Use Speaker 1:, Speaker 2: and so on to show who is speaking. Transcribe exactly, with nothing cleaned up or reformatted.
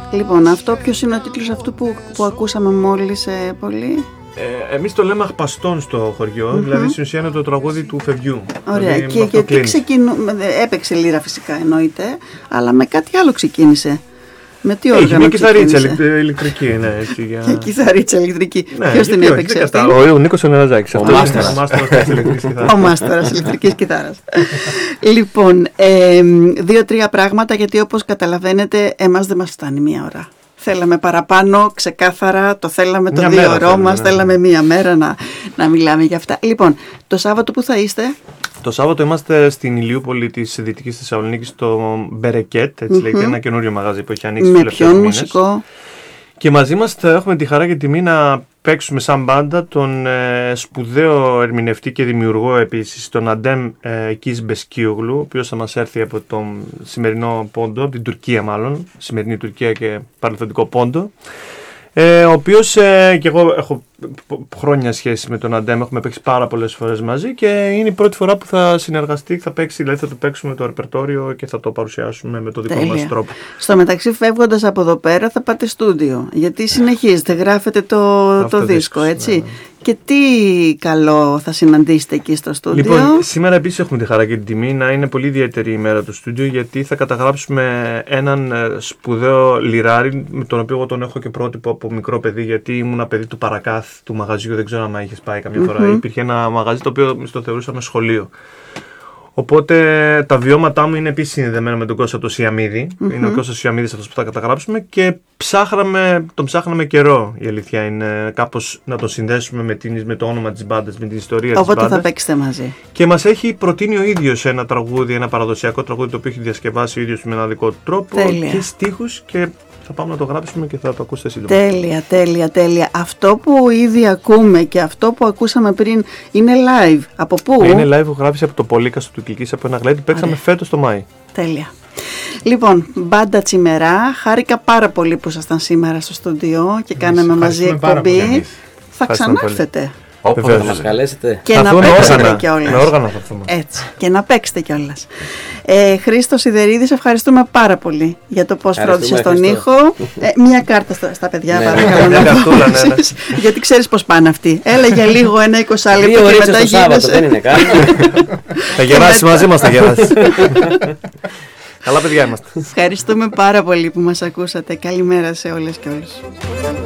Speaker 1: Λοιπόν, αυτό ποιος είναι ο τίτλος αυτού που, που ακούσαμε μόλις, ε, πολύ?
Speaker 2: Ε, εμείς το λέμε Αχπαστών στο χωριό, mm-hmm. δηλαδή στην ουσία είναι το τραγούδι του Φευγιού.
Speaker 1: Ωραία,
Speaker 2: δηλαδή,
Speaker 1: και γιατί ξεκινούμε, έπαιξε λύρα φυσικά εννοείται, αλλά με κάτι άλλο ξεκίνησε. Με τι όργανο
Speaker 2: ξεκίνησε? Έχει μια
Speaker 1: ξεκίνησε?
Speaker 2: κιθαρίτσα ηλεκτρική, ναι, έτσι, για...
Speaker 1: Και κιθαρίτσα ηλεκτρική.
Speaker 2: Ναι,
Speaker 1: ποιος την έπαιξε αυτή?
Speaker 2: Ο, ο Νίκος Ενεραζάκης.
Speaker 3: Ο μάστορας.
Speaker 1: Ο μάστορας ηλεκτρικής κιθάρας. Λοιπόν, ε, δύο-τρία πράγματα, γιατί όπως καταλαβαίνετε εμάς δεν μας φτάνει μία ώρα. Θέλαμε παραπάνω, ξεκάθαρα, το θέλαμε το δύο ώρο μας, ναι. θέλαμε μία μέρα να, να μιλάμε για αυτά. Λοιπόν, το Σάββατο που θα είστε?
Speaker 2: Το Σάββατο είμαστε στην Ηλιούπολη της Δυτικής Θεσσαλονίκης, στο Μπερεκέτ, έτσι mm-hmm. λέγεται, ένα καινούριο μαγάζι που έχει ανοίξει τους τελευταίους μήνες. Με ποιον μουσικό? Και μαζί μας θα έχουμε τη χαρά και τιμή να παίξουμε σαν μπάντα τον ε, σπουδαίο ερμηνευτή και δημιουργό επίσης, τον Αντέμ ε, Κις Μπεσκίογλου, ο οποίος θα μας έρθει από τον σημερινό πόντο, από την Τουρκία μάλλον, σημερινή Τουρκία και παρελθοντικό πόντο. Ε, ο οποίος ε, και εγώ έχω χρόνια σχέση με τον Αντέμ, έχουμε παίξει πάρα πολλές φορές μαζί και είναι η πρώτη φορά που θα συνεργαστεί, θα παίξει, δηλαδή θα το παίξουμε το ρεπερτόριο και θα το παρουσιάσουμε με το δικό
Speaker 1: Τέλεια.
Speaker 2: μας τρόπο.
Speaker 1: Στο μεταξύ, φεύγοντας από εδώ πέρα θα πάτε στούντιο, γιατί συνεχίζετε, γράφετε το, το δίσκο, έτσι. Ναι, ναι. Και τι καλό θα συναντήσετε εκεί στο στούντιο?
Speaker 2: Λοιπόν, σήμερα επίσης έχουμε τη χαρά και την τιμή να είναι πολύ ιδιαίτερη η μέρα του στούντιο, γιατί θα καταγράψουμε έναν σπουδαίο λιράρι, με τον οποίο εγώ τον έχω και πρότυπο από μικρό παιδί, γιατί ήμουν ένα παιδί του Παρακάθ, του μαγαζιού, δεν ξέρω αν είχες πάει καμιά φορά. Mm-hmm. Υπήρχε ένα μαγαζί το οποίο το θεωρούσαμε σχολείο. Οπότε τα βιώματά μου είναι επίσης συνδεδεμένα με τον Κώστα το Σιαμίδη. Mm-hmm. Είναι ο Κώστας Σιαμίδης αυτός που θα καταγράψουμε και ψάχναμε, τον ψάχναμε καιρό, η αλήθεια είναι, κάπως να τον συνδέσουμε με, την, με το όνομα της μπάντας, με την ιστορία της μπάντας.
Speaker 1: Οπότε θα παίξετε μαζί.
Speaker 2: Και μας έχει προτείνει ο ίδιος ένα τραγούδι, ένα παραδοσιακό τραγούδι, το οποίο έχει διασκευάσει ο ίδιος με ένα δικό του τρόπο. Τέλεια. Και στίχους, και θα πάμε να το γράψουμε και θα το ακούσετε σύντομα.
Speaker 1: Τέλεια, τέλεια, τέλεια. Αυτό που ήδη ακούμε και αυτό που ακούσαμε πριν είναι live. Από πού?
Speaker 2: Είναι live που γράφει από το Πολύκαστο του Κιλκής, από ένα γλέντι. Παίξαμε φέτος το Μάη.
Speaker 1: Τέλεια. Λοιπόν, μπάντα Τσιμερά, χάρηκα πάρα πολύ που ήσασταν σήμερα στο στούντιο και κάναμε μαζί εκπομπή. Θα ξανάρθετε.
Speaker 3: Όποτε θα μας καλέσετε.
Speaker 1: Και
Speaker 2: θα
Speaker 1: να παίξετε κιόλας.
Speaker 2: Με όργανα θα έρθουμε.
Speaker 1: Έτσι. Και να παίξετε κιόλας. Ε, Χρήστο Σιδερίδη, σε ευχαριστούμε πάρα πολύ για το πώς φρόντισες τον ήχο. Ε, μια κάρτα στα, στα παιδιά, παρακαλώ να δώσεις. Γιατί ξέρεις πώς πάνε αυτοί. Έλεγε λίγο ένα είκοσι λεπτό και μετά
Speaker 3: γύρωσε. Δεν είναι κάτι.
Speaker 2: Θα γεράσεις μαζί μας, θα γεράσεις. Καλά παιδιά είμαστε.
Speaker 1: Ευχαριστούμε πάρα πολύ που μας ακούσατε. Καλημέρα σε όλες και όλους.